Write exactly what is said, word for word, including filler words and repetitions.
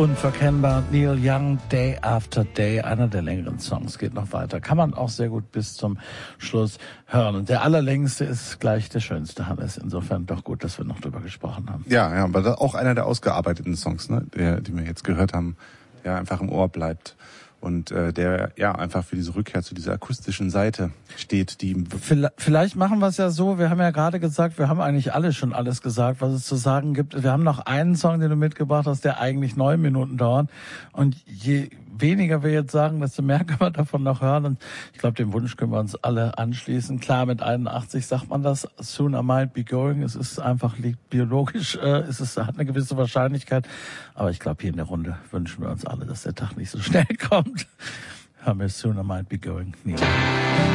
Unverkennbar, Neil Young, Day After Day, einer der längeren Songs, geht noch weiter. Kann man auch sehr gut bis zum Schluss hören. Und der allerlängste ist gleich der schönste, Hannes. Insofern doch gut, dass wir noch drüber gesprochen haben. Ja, ja, aber auch einer der ausgearbeiteten Songs, ne, der, die wir jetzt gehört haben, der einfach im Ohr bleibt. Und äh, der ja einfach für diese Rückkehr zu dieser akustischen Seite steht, die vielleicht machen wir es ja so, wir haben ja gerade gesagt, wir haben eigentlich alle schon alles gesagt, was es zu sagen gibt. Wir haben noch einen Song, den du mitgebracht hast, der eigentlich neun Minuten dauert. Und je weniger wir jetzt sagen, desto mehr können wir davon noch hören. Und ich glaube, dem Wunsch können wir uns alle anschließen. Klar, mit einundachtzig sagt man das, soon I might be going. Es ist einfach liegt biologisch, äh, es ist, hat eine gewisse Wahrscheinlichkeit. Aber ich glaube, hier in der Runde wünschen wir uns alle, dass der Tag nicht so schnell kommt. Soon I might be going. Nee.